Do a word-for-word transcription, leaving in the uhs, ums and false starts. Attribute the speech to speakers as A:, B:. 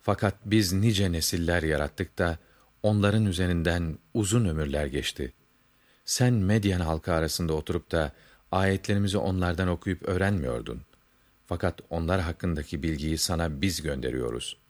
A: Fakat biz nice nesiller yarattık da onların üzerinden uzun ömürler geçti. Sen Medyen halkı arasında oturup da ayetlerimizi onlardan okuyup öğrenmiyordun. Fakat onlar hakkındaki bilgiyi sana biz gönderiyoruz.